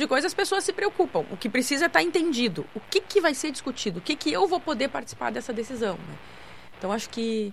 de coisa as pessoas se preocupam. O que precisa é estar entendido. O que vai ser discutido? O que eu vou poder participar dessa decisão, né? Então, acho que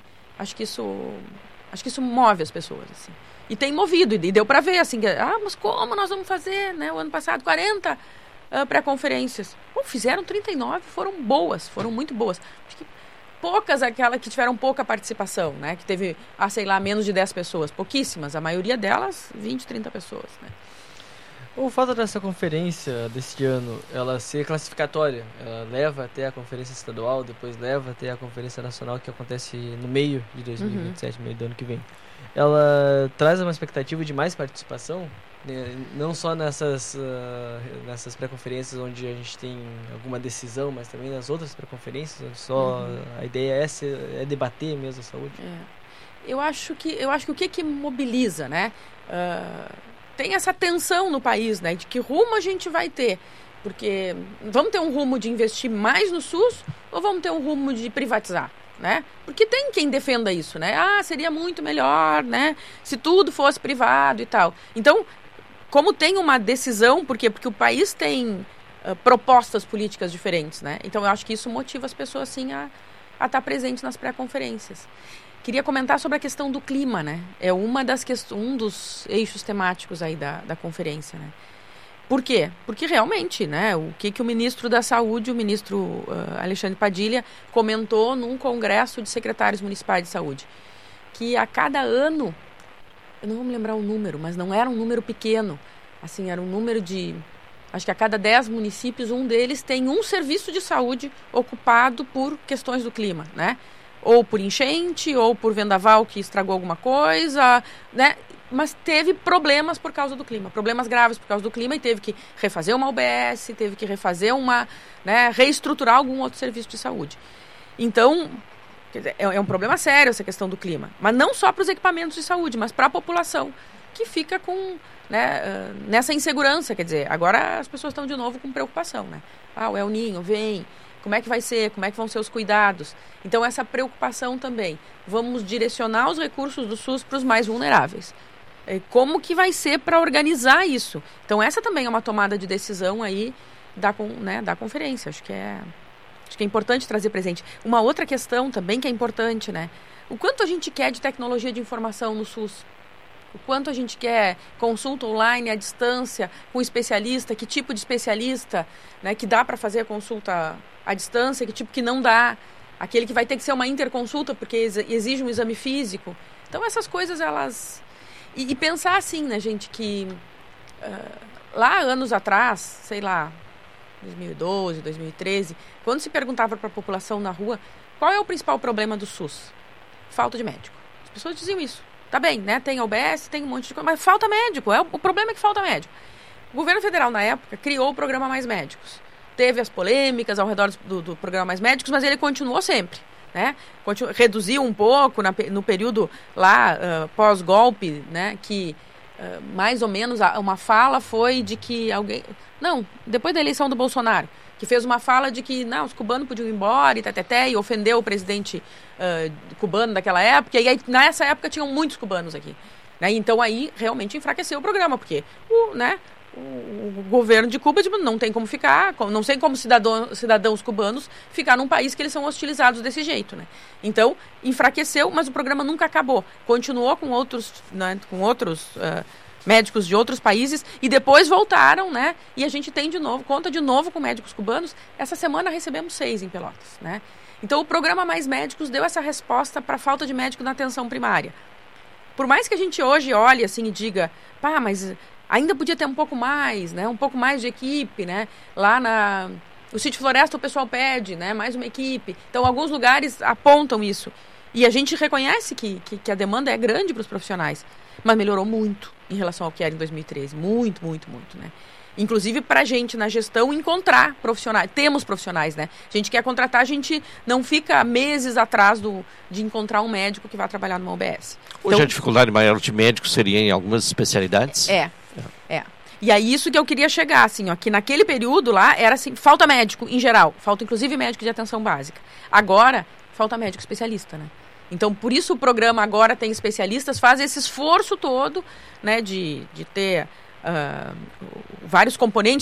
isso move as pessoas, assim. E tem movido, e deu para ver, assim, mas como nós vamos fazer, né? O ano passado, 40 pré-conferências. Fizeram 39, foram boas, foram muito boas. Acho que poucas aquelas que tiveram pouca participação, né? Que teve, sei lá, menos de 10 pessoas. Pouquíssimas, a maioria delas, 20, 30 pessoas, né? O fato dessa conferência deste ano, ela ser classificatória, ela leva até a conferência estadual, depois leva até a conferência nacional, que acontece no meio de 2027, meio do ano que vem. Ela traz uma expectativa de mais participação, né? Não só nessas pré-conferências onde a gente tem alguma decisão, mas também nas outras pré-conferências, onde só a ideia é debater mesmo a saúde. Eu acho que o que mobiliza, né? Tem essa tensão no país, né? De que rumo a gente vai ter. Porque vamos ter um rumo de investir mais no SUS ou vamos ter um rumo de privatizar, né? Porque tem quem defenda isso, né? Seria muito melhor, né? Se tudo fosse privado e tal. Então, como tem uma decisão, por quê? Porque o país tem propostas políticas diferentes, né? Então, eu acho que isso motiva as pessoas, sim, a estar presentes nas pré-conferências. Queria comentar sobre a questão do clima, né? É um dos eixos temáticos aí da conferência, né? Por quê? Porque realmente, né? O que o ministro da Saúde, o ministro Alexandre Padilha, comentou num congresso de secretários municipais de saúde, que a cada ano, eu não vou me lembrar o número, mas não era um número pequeno, assim, era um número de, acho que a cada 10 municípios, um deles tem um serviço de saúde ocupado por questões do clima, né? Ou por enchente, ou por vendaval que estragou alguma coisa, né? Mas teve problemas por causa do clima, problemas graves por causa do clima, e teve que refazer uma UBS, teve que refazer reestruturar algum outro serviço de saúde. Então, quer dizer, é um problema sério essa questão do clima, mas não só para os equipamentos de saúde, mas para a população, que fica com, né, nessa insegurança. Quer dizer, agora as pessoas estão de novo com preocupação, né? O El Niño vem... Como é que vai ser? Como é que vão ser os cuidados? Então, essa preocupação também. Vamos direcionar os recursos do SUS para os mais vulneráveis. Como que vai ser para organizar isso? Então, essa também é uma tomada de decisão aí da conferência. Acho que é importante trazer presente. Uma outra questão também que é importante, né? O quanto a gente quer de tecnologia de informação no SUS? O quanto a gente quer consulta online, à distância, com especialista, que tipo de especialista, né, que dá para fazer a consulta à distância, que tipo que não dá, aquele que vai ter que ser uma interconsulta porque exige um exame físico. Então, essas coisas, elas... E pensar assim, né, gente, que lá anos atrás, sei lá, 2012, 2013, quando se perguntava para a população na rua qual é o principal problema do SUS? Falta de médico. As pessoas diziam isso. Tá bem, né? Tem OBS, tem um monte de coisa, mas falta médico. O problema é que falta médico. O governo federal, na época, criou o programa Mais Médicos. Teve as polêmicas ao redor do programa Mais Médicos, mas ele continuou sempre, né? Reduziu um pouco no período lá, pós-golpe, né? Que mais ou menos uma fala foi de que alguém... Não, depois da eleição do Bolsonaro, que fez uma fala de que os cubanos podiam ir embora e ofendeu o presidente cubano daquela época, e aí nessa época tinham muitos cubanos aqui, né? Então aí realmente enfraqueceu o programa, porque o governo de Cuba não tem como ficar, não tem como cidadãos cubanos ficar num país que eles são hostilizados desse jeito, né? Então enfraqueceu, mas o programa nunca acabou, continuou com outros, né, médicos de outros países, e depois voltaram, né? E a gente conta de novo com médicos cubanos. Essa semana recebemos 6 em Pelotas, né? Então o programa Mais Médicos deu essa resposta para a falta de médico na atenção primária. Por mais que a gente hoje olhe assim e diga, mas ainda podia ter um pouco mais, né? Um pouco mais de equipe, né? Lá no Sítio Floresta o pessoal pede, né? Mais uma equipe. Então alguns lugares apontam isso. E a gente reconhece que a demanda é grande para os profissionais, mas melhorou muito em relação ao que era em 2013. Muito, muito, muito, né? Inclusive para a gente na gestão encontrar profissionais. Temos profissionais, né? A gente quer contratar, a gente não fica meses atrás de encontrar um médico que vai trabalhar numa UBS. Hoje então, a dificuldade maior de médico seria em algumas especialidades? É. E é isso que eu queria chegar, assim, ó, que naquele período lá era assim, falta médico em geral, falta inclusive médico de atenção básica. Agora, falta médico especialista, né? Então, por isso o programa agora tem especialistas, faz esse esforço todo, né, de ter vários componentes